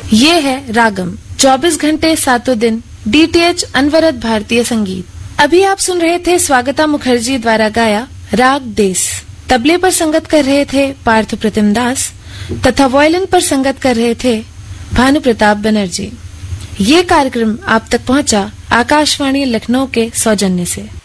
ये है रागम, 24 घंटे 7 दिन DTH अनवरत भारतीय संगीत। अभी आप सुन रहे थे स्वागता मुखर्जी द्वारा गाया राग देश। तबले पर संगत कर रहे थे पार्थ प्रतिम दास तथा वायलिन पर संगत कर रहे थे भानु प्रताप बनर्जी। ये कार्यक्रम आप तक पहुंचा आकाशवाणी लखनऊ के सौजन्य से।